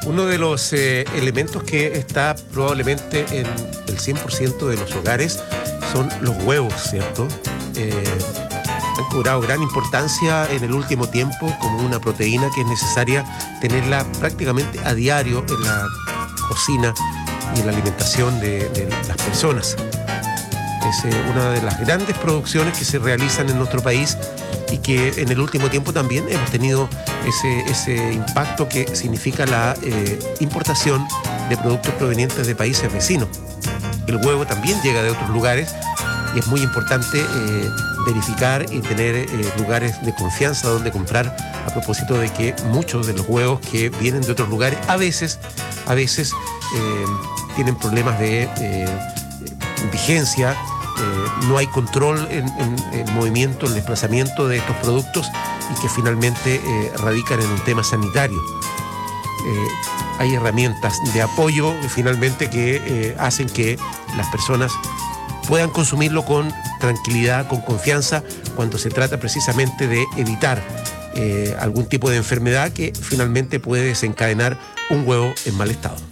Uno de los elementos que está probablemente en el 100% de los hogares son los huevos, ¿cierto? Han cobrado gran importancia en el último tiempo como una proteína que es necesaria tenerla prácticamente a diario en la cocina y en la alimentación de las personas. Es una de las grandes producciones que se realizan en nuestro país y que en el último tiempo también hemos tenido ese impacto que significa la importación de productos provenientes de países vecinos. El huevo también llega de otros lugares y es muy importante verificar y tener lugares de confianza donde comprar, a propósito de que muchos de los huevos que vienen de otros lugares a veces tienen problemas de vigencia. No hay control en el movimiento, el desplazamiento de estos productos y que finalmente radican en un tema sanitario. Hay herramientas de apoyo finalmente que hacen que las personas puedan consumirlo con tranquilidad, con confianza, cuando se trata precisamente de evitar algún tipo de enfermedad que finalmente puede desencadenar un huevo en mal estado.